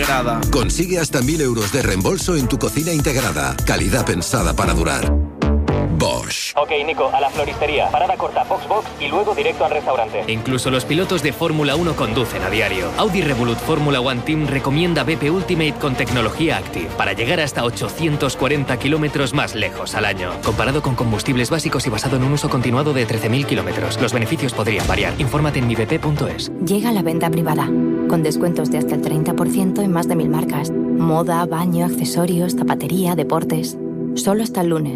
integrada. Consigue hasta 1.000 euros de reembolso en tu cocina integrada. Calidad pensada para durar. Bosch. Ok, Nico, a la floristería. Parada corta, box y luego directo al restaurante. Incluso los pilotos de Fórmula 1 conducen a diario. Audi Revolut Fórmula One Team recomienda BP Ultimate con tecnología Active para llegar hasta 840 kilómetros más lejos al año. Comparado con combustibles básicos y basado en un uso continuado de 13.000 kilómetros. Los beneficios podrían variar. Infórmate en mibp.es. Llega la venta privada, con descuentos de hasta el 30% en más de 1000 marcas. Moda, baño, accesorios, zapatería, deportes. Solo hasta el lunes.